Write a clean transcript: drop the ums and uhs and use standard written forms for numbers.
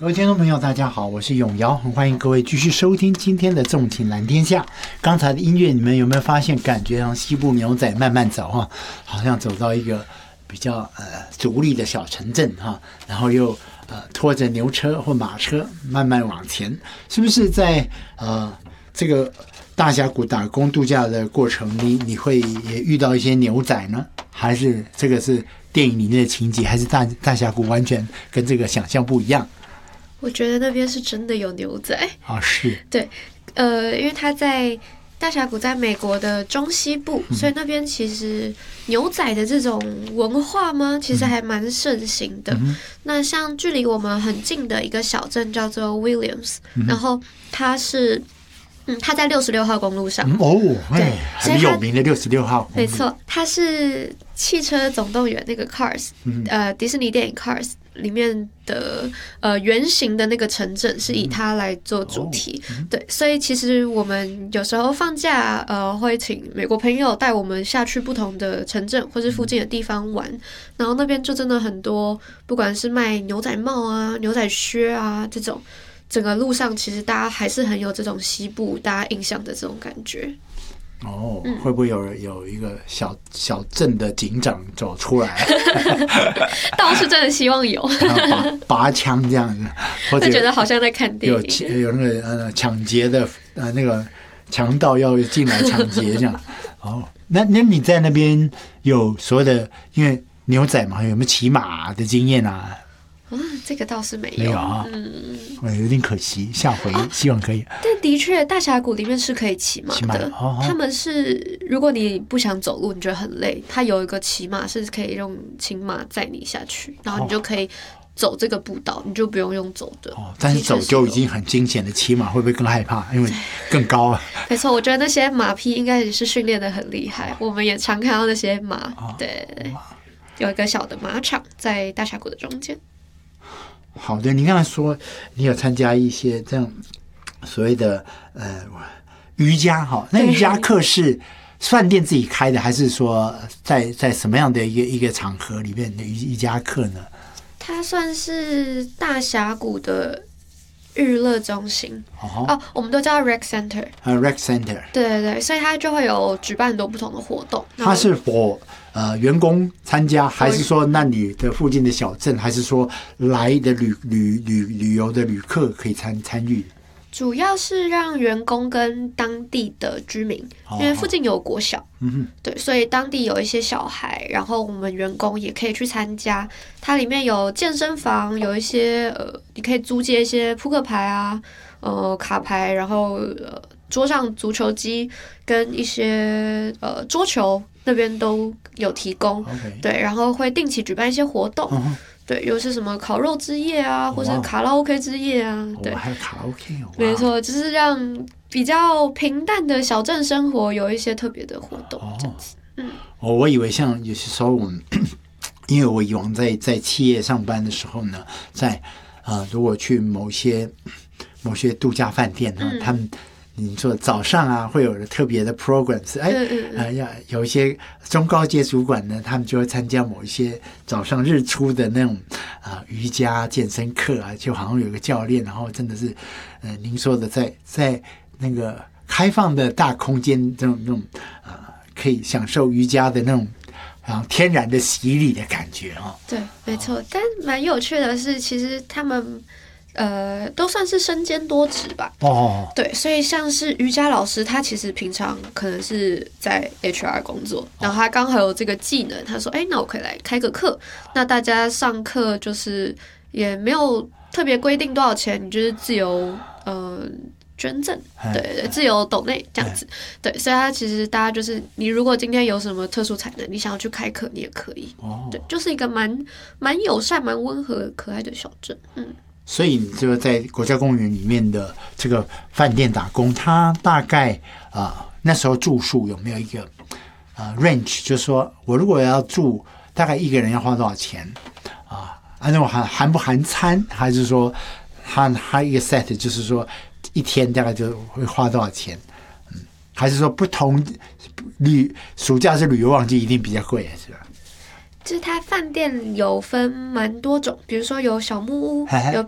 各位听众朋友大家好，我是永尧，很欢迎各位继续收听今天的纵情蓝天下。刚才的音乐你们有没有发现，感觉像西部牛仔慢慢走哈，好像走到一个比较独立的小城镇哈，然后又拖着牛车或马车慢慢往前，是不是在这个大峡谷打工度假的过程，你会也遇到一些牛仔呢？还是这个是电影里面的情节，还是大峡谷完全跟这个想象不一样？ 我觉得那边是真的有牛仔啊，是对，因为他在大峡谷在美国的中西部，所以那边其实牛仔的这种文化吗，其实还蛮盛行的。那像距离我们很近的一个小镇叫做 Williams，然后它是。他在66号公路上对，很有名的66号公路， 没错，它是汽车总动员那个 Cars，迪士尼电影 Cars 里面的原型的那个城镇是以它来做主题，对，所以其实我们有时候放假会请美国朋友带我们下去不同的城镇或是附近的地方玩，然后那边就真的很多，不管是卖牛仔帽啊、牛仔靴啊这种。整个路上其实大家还是很有这种西部大家印象的这种感觉。 会不会有一个小镇的警长走出来？ 倒是真的希望有， 拔枪这样子，或者觉得好像在看电影。 有那个抢劫的那个强盗要进来抢劫这样。那你在那边有所谓的，因为牛仔嘛，有没有骑马的经验啊？ 这个倒是没有啊， 有点可惜，下回希望可以。 但的确，大峡谷里面是可以骑马的。他们是，如果你不想走路，你觉得很累，他有一个骑马是可以用轻马载你下去，然后你就可以走这个步道，你就不用走的。 但是走就已经很惊险的，骑马会不会更害怕？因为更高啊。 没错，我觉得那些马匹应该也是训练的很厉害。我们也常看到那些马，对，有一个小的马场在大峡谷的中间。 好的，你刚才说你有参加一些这样所谓的瑜伽哈，那瑜伽课是饭店自己开的，还是说在什么样的一个场合里面的瑜伽课呢？ 它算是大峡谷的娱乐中心我们都叫 Rec Center。Rec Center。 对对对，所以它就会有举办很多不同的活动。 它是员工参加，还是说那你的附近的小镇，还是说来的旅游的旅客可以参与？ 主要是让员工跟当地的居民，因为附近有国小，对，所以当地有一些小孩，然后我们员工也可以去参加。它里面有健身房，有一些你可以租借一些扑克牌啊，卡牌，然后桌上足球机跟一些桌球那边都有提供，对，然后会定期举办一些活动。对，又是什么烤肉之夜啊，或者卡拉 OK 之夜啊，对， 还有卡拉 OK， 没错，就是让比较平淡的小镇生活有一些特别的活动，这样子。 我以为像有些时候我们，因为我以往在企业上班的时候呢，在如果去某些度假饭店呢，他们。你说早上啊会有特别的 programs， 有一些中高阶主管呢，他们就会参加某一些早上日出的那种瑜伽健身课啊，就好像有个教练，然后真的是您说的在那个开放的大空间这种可以享受瑜伽的那种天然的洗礼的感觉对，没错。但蛮有趣的是，其实他们。都算是身兼多职吧。对，所以像是瑜伽老师，他其实平常可能是在 HR 工作，然后他刚好有这个技能，他说：“那我可以来开个课。”那大家上课就是也没有特别规定多少钱，你就是自由捐赠，对，自由抖内这样子。对，所以他其实大家就是你如果今天有什么特殊才能，你想要去开课，你也可以。对，就是一个蛮友善、蛮温和、可爱的小镇。 所以你这个在国家公园里面的这个饭店打工，它大概那时候住宿有没有一个range， 就是说我如果要住，大概一个人要花多少钱那种含不含餐，还是说它一个 set 就是说一天大概就会花多少钱？还是说不同暑假是旅游旺季一定比较贵，是吧？ 就是它饭店有分蛮多种，比如说有小木屋，有